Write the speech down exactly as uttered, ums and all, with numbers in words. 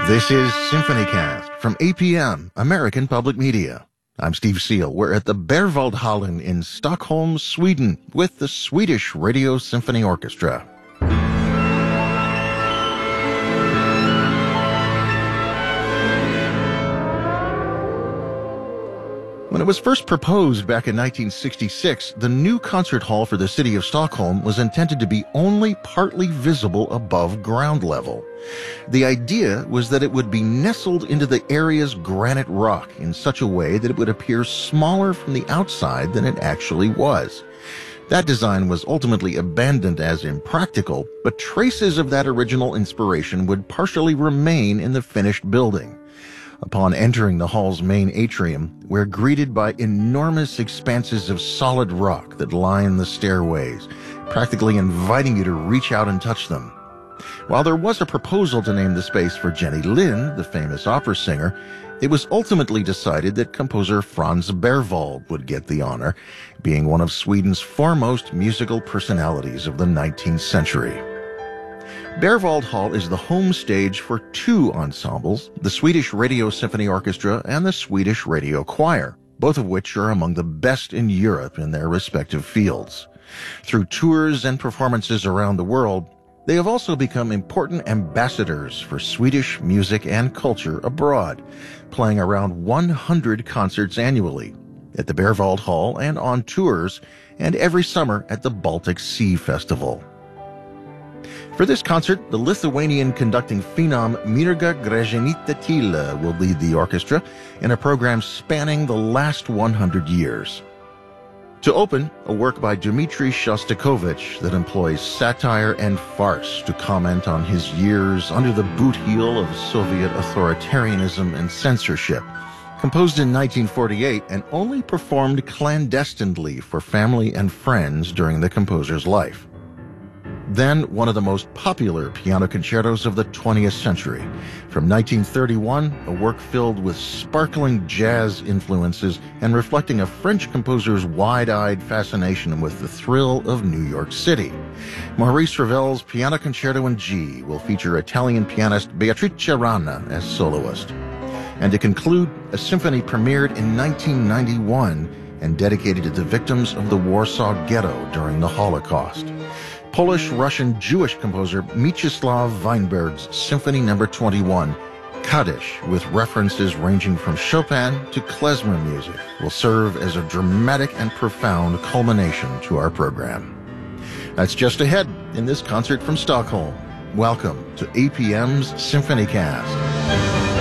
This is SymphonyCast from A P M, American Public Media. I'm Steve Seal. We're at the Berwaldhallen in Stockholm, Sweden, with the Swedish Radio Symphony Orchestra. When it was first proposed back in nineteen sixty-six, the new concert hall for the city of Stockholm was intended to be only partly visible above ground level. The idea was that it would be nestled into the area's granite rock in such a way that it would appear smaller from the outside than it actually was. That design was ultimately abandoned as impractical, but traces of that original inspiration would partially remain in the finished building. Upon entering the hall's main atrium, we're greeted by enormous expanses of solid rock that line the stairways, practically inviting you to reach out and touch them. While there was a proposal to name the space for Jenny Lind, the famous opera singer, it was ultimately decided that composer Franz Berwald would get the honor, being one of Sweden's foremost musical personalities of the nineteenth century. Berwald Hall is the home stage for two ensembles, the Swedish Radio Symphony Orchestra and the Swedish Radio Choir, both of which are among the best in Europe in their respective fields. Through tours and performances around the world, they have also become important ambassadors for Swedish music and culture abroad, playing around one hundred concerts annually at the Berwald Hall and on tours, and every summer at the Baltic Sea Festival. For this concert, the Lithuanian conducting phenom Mirga Gražinytė-Tyla will lead the orchestra in a program spanning the last one hundred years. To open, a work by Dmitri Shostakovich that employs satire and farce to comment on his years under the boot heel of Soviet authoritarianism and censorship. Composed in nineteen forty-eight and only performed clandestinely for family and friends during the composer's life. Then one of the most popular piano concertos of the twentieth century. From nineteen thirty-one, a work filled with sparkling jazz influences and reflecting a French composer's wide-eyed fascination with the thrill of New York City. Maurice Ravel's Piano Concerto in G will feature Italian pianist Beatrice Rana as soloist. And to conclude, a symphony premiered in nineteen ninety-one and dedicated to the victims of the Warsaw Ghetto during the Holocaust. Polish-Russian-Jewish composer Mieczysław Weinberg's Symphony Number twenty-one, Kaddish, with references ranging from Chopin to klezmer music, will serve as a dramatic and profound culmination to our program. That's just ahead in this concert from Stockholm. Welcome to A P M's SymphonyCast.